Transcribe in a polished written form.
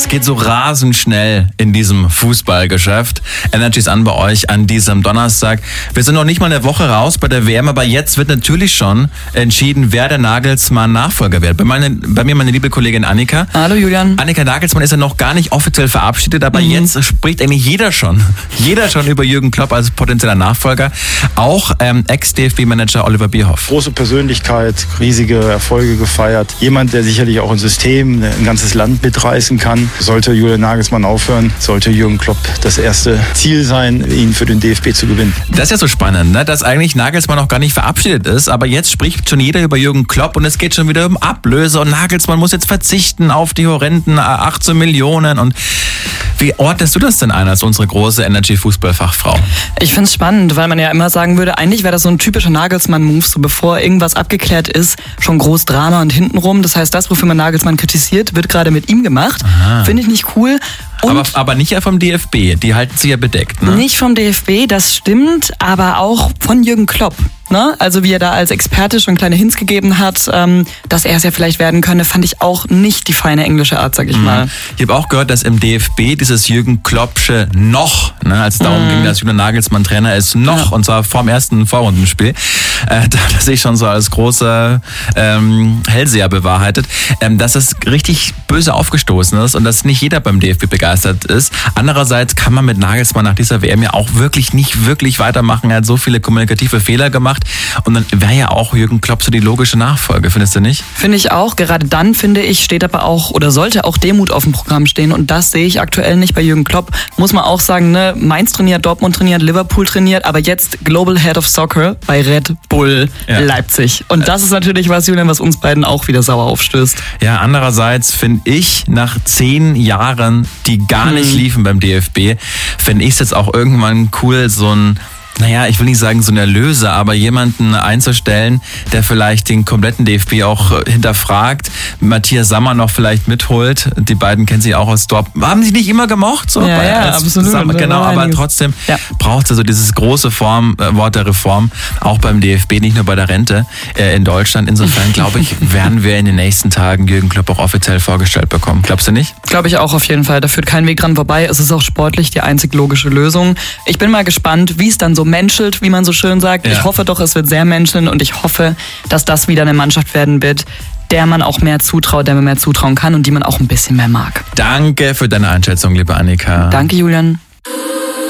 Es geht so rasend schnell in diesem Fußballgeschäft. Energy ist an bei euch an diesem Donnerstag. Wir sind noch nicht mal eine Woche raus bei der WM, aber jetzt wird natürlich schon entschieden, wer der Nagelsmann-Nachfolger wird. Bei mir meine liebe Kollegin Annika. Hallo Julian. Annika, Nagelsmann ist ja noch gar nicht offiziell verabschiedet, aber jetzt spricht eigentlich jeder schon über Jürgen Klopp als potenzieller Nachfolger. Auch Ex-DFB-Manager Oliver Bierhoff. Große Persönlichkeit, riesige Erfolge gefeiert. Jemand, der sicherlich auch ein System, ein ganzes Land mitreißen kann. Sollte Julian Nagelsmann aufhören, sollte Jürgen Klopp das erste Ziel sein, ihn für den DFB zu gewinnen. Das ist ja so spannend, ne? Dass eigentlich Nagelsmann noch gar nicht verabschiedet ist, aber jetzt spricht schon jeder über Jürgen Klopp und es geht schon wieder um Ablöse und Nagelsmann muss jetzt verzichten auf die horrenden 18 Millionen. Und wie ordnest du das denn ein als unsere große Energy-Fußballfachfrau? Ich finde es spannend, weil man ja immer sagen würde, eigentlich wäre das so ein typischer Nagelsmann-Move, so bevor irgendwas abgeklärt ist, schon groß Drama und hintenrum. Das heißt, das, wofür man Nagelsmann kritisiert, wird gerade mit ihm gemacht. Finde ich nicht cool. Aber nicht ja vom DFB, die halten sie ja bedeckt, ne? Nicht vom DFB, das stimmt, aber auch von Jürgen Klopp. Ne? Also wie er da als Experte schon kleine Hints gegeben hat, dass er es ja vielleicht werden könne, fand ich auch nicht die feine englische Art, sag ich mal. Ich habe auch gehört, dass im DFB dieses Jürgen Kloppsche noch, ne, als es darum ging, dass Julian Nagelsmann Trainer ist, noch, und zwar vorm ersten Vorrundenspiel, da hat er sich schon so als großer Hellseher bewahrheitet, dass es richtig böse aufgestoßen ist und dass nicht jeder beim DFB begeistert ist. Andererseits kann man mit Nagelsmann nach dieser WM ja auch wirklich nicht weitermachen. Er hat so viele kommunikative Fehler gemacht. Und dann wäre ja auch Jürgen Klopp so die logische Nachfolge, findest du nicht? Finde ich auch. Gerade dann, finde ich, steht aber auch oder sollte auch Demut auf dem Programm stehen. Und das sehe ich aktuell nicht bei Jürgen Klopp. Muss man auch sagen, ne? Mainz trainiert, Dortmund trainiert, Liverpool trainiert, aber jetzt Global Head of Soccer bei Red Bull Leipzig. Und das ist natürlich was, Julian, was uns beiden auch wieder sauer aufstößt. Ja, andererseits finde ich, nach 10 Jahren, die gar nicht liefen beim DFB, finde ich es jetzt auch irgendwann cool, so ein, naja, ich will nicht sagen so ein Erlöser, aber jemanden einzustellen, der vielleicht den kompletten DFB auch hinterfragt, Matthias Sammer noch vielleicht mitholt. Die beiden kennen sich auch aus Dortmund. Haben sie nicht immer gemocht? So, absolut. Sammer, genau, aber trotzdem braucht es also dieses große Wort der Reform, auch beim DFB, nicht nur bei der Rente in Deutschland. Insofern, glaube ich, werden wir in den nächsten Tagen Jürgen Klopp auch offiziell vorgestellt bekommen. Glaubst du nicht? Glaube ich auch auf jeden Fall. Da führt kein Weg dran vorbei. Es ist auch sportlich die einzig logische Lösung. Ich bin mal gespannt, wie es dann so menschelt, wie man so schön sagt. Ja. Ich hoffe doch, es wird sehr menscheln und ich hoffe, dass das wieder eine Mannschaft werden wird, der man auch mehr zutraut, der man mehr zutrauen kann und die man auch ein bisschen mehr mag. Danke für deine Einschätzung, liebe Annika. Danke, Julian.